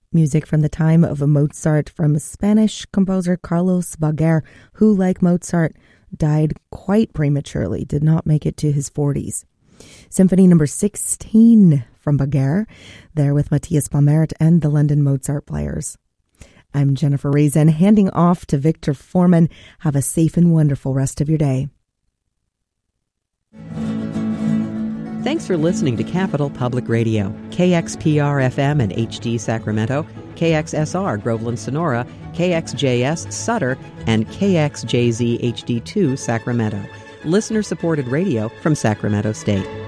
Music from the time of Mozart from Spanish composer Carlos Baguer, who, like Mozart, died quite prematurely, did not make it to his 40s. Symphony number 16 from Baguer, there with Matthias Baumert and the London Mozart Players. I'm Jennifer Raisin, handing off to Victor Foreman. Have a safe and wonderful rest of your day. Thanks for listening to Capital Public Radio, KXPR-FM and HD Sacramento, KXSR Groveland Sonora, KXJS Sutter, and KXJZ HD2 Sacramento. Listener-supported radio from Sacramento State.